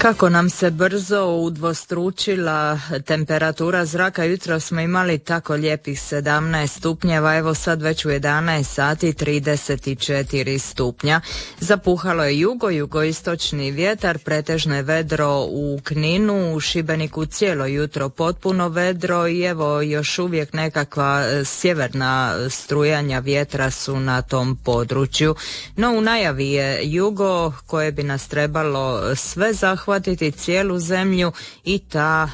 Kako nam se brzo udvostručila temperatura zraka, jutro smo imali tako lijepih 17 stupnjeva, evo sad već u 11 sati 34 stupnja. Zapuhalo je jugoistočni vjetar, pretežno je vedro u Kninu, u Šibeniku cijelo jutro potpuno vedro i evo još uvijek nekakva sjeverna strujanja vjetra su na tom području. No u najavi je jugo koje bi nas trebalo sve zahvatiti, cijelu zemlju i ta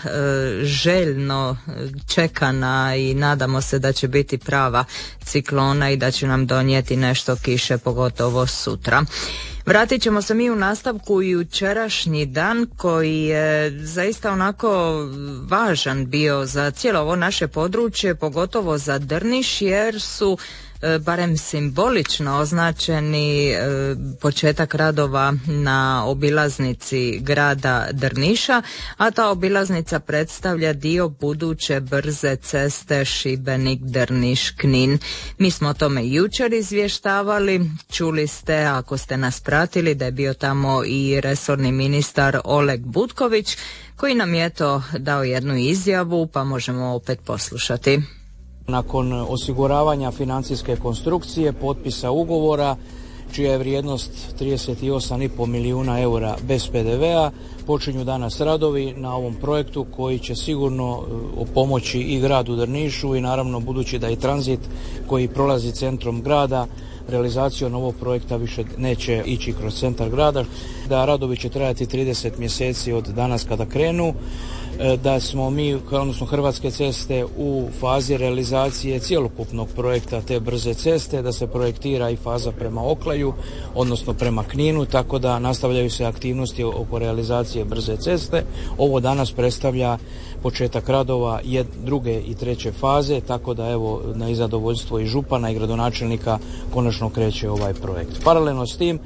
željno čekana i nadamo se da će biti prava ciklona i da će nam donijeti nešto kiše, pogotovo sutra. Vratit ćemo se mi u nastavku i jučerašnji dan koji je zaista onako važan bio za cijelo ovo naše područje, pogotovo za Drniš, jer su barem simbolično označeni početak radova na obilaznici grada Drniša, a ta obilaznica predstavlja dio buduće brze ceste Šibenik-Drniš-Knin. Mi smo o tome jučer izvještavali, čuli ste, ako ste nas pratili, da je bio tamo i resorni ministar Oleg Butković, koji nam je to dao jednu izjavu, pa možemo opet poslušati. Nakon osiguravanja financijske konstrukcije, potpisa ugovora, čija je vrijednost 38,5 milijuna eura bez PDV-a, počinju danas radovi na ovom projektu koji će sigurno pomoći i gradu Drnišu i naravno budući da i tranzit koji prolazi centrom grada, realizacijom ovog projekta više neće ići kroz centar grada, da radovi će trajati 30 mjeseci od danas kada krenu, da smo mi, odnosno Hrvatske ceste, u fazi realizacije cjelokupnog projekta te brze ceste, da se projektira i faza prema Oklaju, odnosno prema Kninu, tako da nastavljaju se aktivnosti oko realizacije brze ceste. Ovo danas predstavlja početak radova druge i treće faze, tako da evo na zadovoljstvo i župana i gradonačelnika konačno kreće ovaj projekt. Paralelno s tim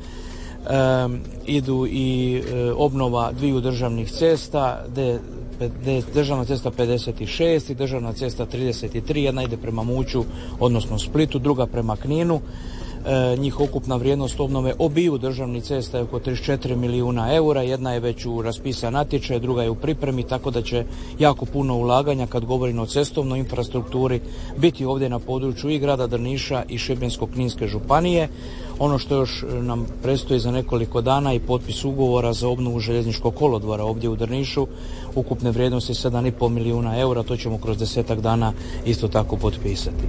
idu i obnova dviju državnih cesta, državna cesta 56 i državna cesta 33, jedna ide prema Muću, odnosno Splitu, druga prema Kninu. Njihova ukupna vrijednost obnove obiju državnih cesta je oko 34 milijuna eura, jedna je već u raspisan natječaj, druga je u pripremi, tako da će jako puno ulaganja kad govorimo o cestovnoj infrastrukturi biti ovdje na području i grada Drniša i Šibensko-kninske županije. Ono što još nam predstoji za nekoliko dana i potpis ugovora za obnovu željezničkog kolodvora ovdje u Drnišu, ukupne vrijednosti 7,5 milijuna eura, to ćemo kroz 10 dana isto tako potpisati.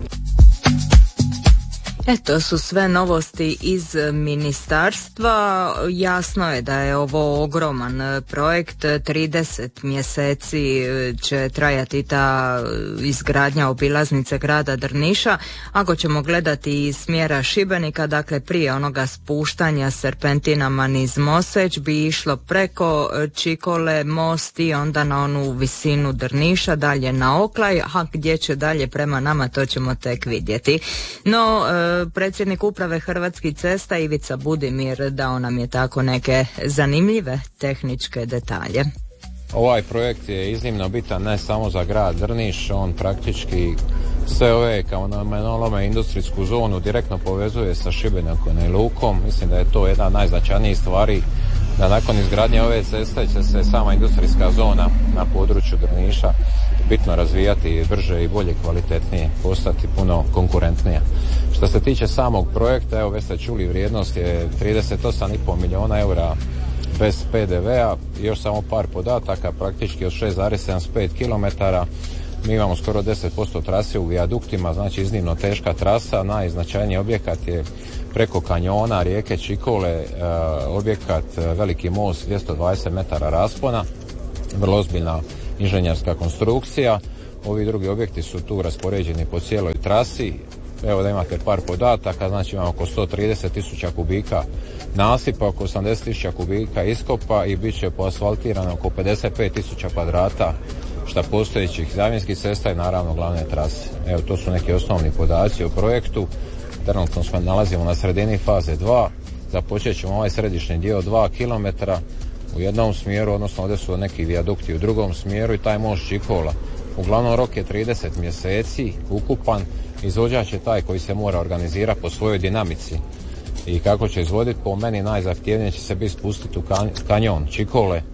To su sve novosti iz ministarstva. Jasno je da je ovo ogroman projekt, 30 mjeseci će trajati ta izgradnja obilaznice grada Drniša. Ako ćemo gledati iz smjera Šibenika, dakle prije onoga spuštanja serpentinama niz Moseć bi išlo preko Čikole, most i onda na onu visinu Drniša, dalje na Oklaj, a gdje će dalje prema nama, to ćemo tek vidjeti. No, predsjednik uprave Hrvatskih cesta Ivica Budimir dao nam je tako neke zanimljive tehničke detalje. Ovaj projekt je iznimno bitan ne samo za grad Drniš, on praktički sve ove kao namenolome industrijsku zonu direktno povezuje sa Šibenikom i lukom. Mislim da je to jedna od najznačajnijih stvari, da nakon izgradnje ove ceste će se sama industrijska zona na području Drniša bitno razvijati brže i bolje, kvalitetnije, postati puno konkurentnija. Što se tiče samog projekta, evo već ste čuli, vrijednost je 38,5 milijuna eura bez PDV-a. Još samo par podataka, praktički od 6,75 km mi imamo skoro 10% trase u vijaduktima, znači iznimno teška trasa. Najznačajniji objekat je preko kanjona rijeke Čikole, objekat veliki most 220 metara raspona, vrlo ozbiljna inženjerska konstrukcija. Ovi drugi objekti su tu raspoređeni po cijeloj trasi. Evo da imate par podataka, znači imamo oko 130.000 kubika nasipa, oko 80.000 kubika iskopa i bit će poasfaltirano oko 55.000 kvadrata šta postojećih zamjenskih cesta i naravno glavne trase. Evo to su neki osnovni podaci o projektu. Trenutno se nalazimo na sredini faze 2, započet ćemo ovaj središnji dio 2 km u jednom smjeru, odnosno ovdje su neki vijadukti u drugom smjeru i taj most Čikola. Uglavnom rok je 30 mjeseci ukupan, izvođač je taj koji se mora organizirati po svojoj dinamici i kako će izvoditi. Po meni najzahtjevnije će se biti spustiti u kanjon Čikole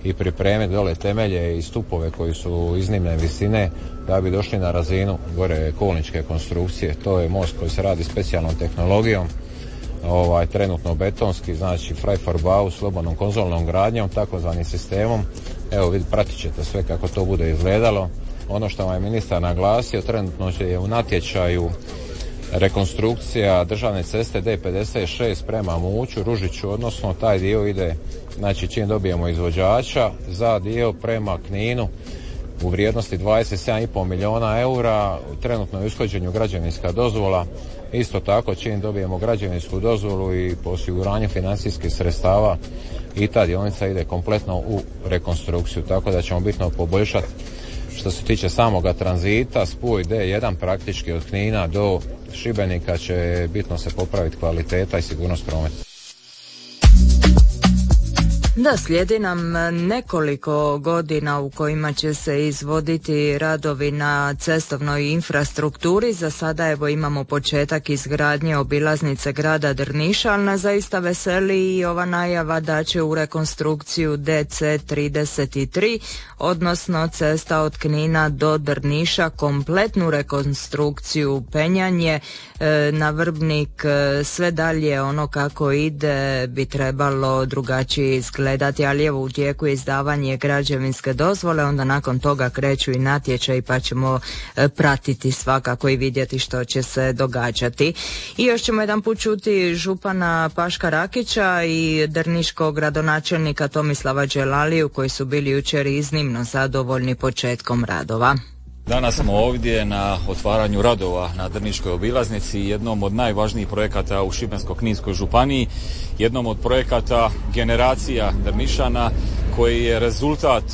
i pripremiti dole temelje i stupove koji su iznimne visine da bi došli na razinu gore kolničke konstrukcije. To je most koji se radi specijalnom tehnologijom, trenutno betonski, znači Freiverbau, slobodnom konzolnom gradnjom, takozvanim sistemom. Evo, pratit ćete sve kako to bude izgledalo. Ono što vam je ministar naglasio, trenutno je u natječaju rekonstrukcija državne ceste D56 prema Muću, Ružiću, odnosno taj dio ide, znači čim dobijemo izvođača, za dio prema Kninu u vrijednosti 27,5 milijuna eura, trenutno je u ishođenju građevinska dozvola. Isto tako čim dobijemo građevinsku dozvolu i po osiguranju financijskih sredstava i ta dionica ide kompletno u rekonstrukciju, tako da ćemo bitno poboljšati što se tiče samoga tranzita. Spoj D1 praktički od Knina do Šibenika će bitno se popraviti kvaliteta i sigurnost prometa. Da, slijedi nam nekoliko godina u kojima će se izvoditi radovi na cestovnoj infrastrukturi. Za sada evo imamo početak izgradnje obilaznice grada Drniša, ali nas zaista veseli i ova najava da će u rekonstrukciju DC33, odnosno cesta od Knina do Drniša, kompletnu rekonstrukciju, penjanje na Vrbnik, sve dalje ono kako ide bi trebalo drugačije izgledati, ali evo u tijeku je izdavanje građevinske dozvole, onda nakon toga kreću i natječaj pa ćemo pratiti svakako i vidjeti što će se događati. I još ćemo jedan put čuti župana Paška Rakića i drniškog gradonačelnika Tomislava Đelaliju koji su bili jučer iznimno zadovoljni početkom radova. Danas smo ovdje na otvaranju radova na Drniškoj obilaznici, jednom od najvažnijih projekata u Šibensko-kninskoj županiji, jednom od projekata generacija Drnišana koji je rezultat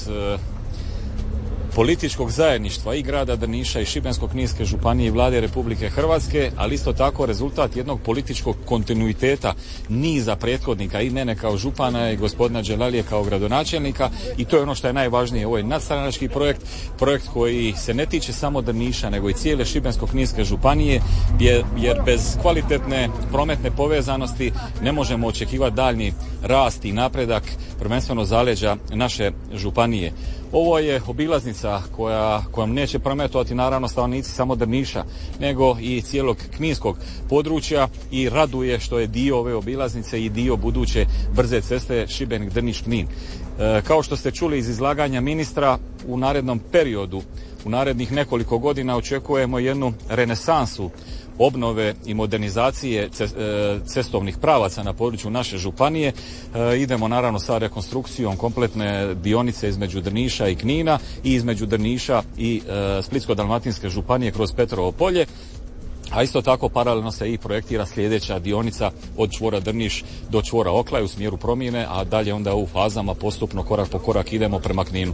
političkog zajedništva i grada Drniša i Šibensko-kninske županije i Vlade Republike Hrvatske, ali isto tako rezultat jednog političkog kontinuiteta niza prethodnika i mene kao župana i gospodina Đelalije kao gradonačelnika, i to je ono što je najvažnije. Ovo je nadstranački projekt koji se ne tiče samo Drniša nego i cijele Šibensko-kninske županije, jer bez kvalitetne prometne povezanosti ne možemo očekivati daljnji rast i napredak, prvenstveno zaleđa naše županije. Ovo je obilaznica kojom neće prometovati naravno stanovnici samo Drniša, nego i cijelog kninskog područja, i raduje što je dio ove obilaznice i dio buduće brze ceste Šibenik-Drniš-Knin. Kao što ste čuli iz izlaganja ministra, u narednom periodu, u narednih nekoliko godina očekujemo jednu renesansu obnove i modernizacije cestovnih pravaca na području naše županije. Idemo naravno sa rekonstrukcijom kompletne dionice između Drniša i Knina i između Drniša i Splitsko-dalmatinske županije kroz Petrovo polje. A isto tako paralelno se i projektira sljedeća dionica od čvora Drniš do čvora Oklaj u smjeru promjene, a dalje onda u fazama postupno korak po korak idemo prema Kninu.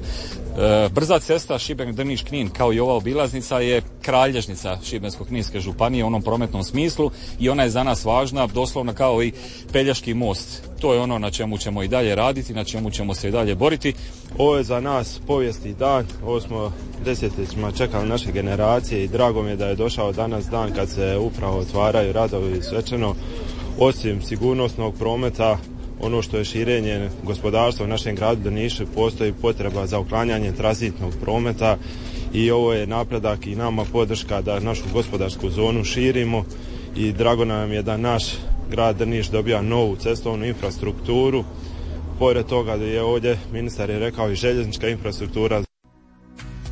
Brza cesta Šibenik-Drniš-Knin kao i ova obilaznica je kralježnica Šibensko-kninske županije u onom prometnom smislu i ona je za nas važna doslovno kao i Pelješki most. To je ono na čemu ćemo i dalje raditi, na čemu ćemo se i dalje boriti. Ovo je za nas povijesni dan, ovo smo desetljećima čekali naše generacije i drago mi je da je došao danas dan kad se upravo otvaraju radovi svečano. Osim sigurnosnog prometa, ono što je širenje gospodarstva u našem gradu Drnišu, postoji potreba za uklanjanje tranzitnog prometa i ovo je napredak i nama podrška da našu gospodarsku zonu širimo i drago nam je da naš grad Drniš dobija novu cestovnu infrastrukturu. Pored toga da je ovdje ministar je rekao i željeznička infrastruktura.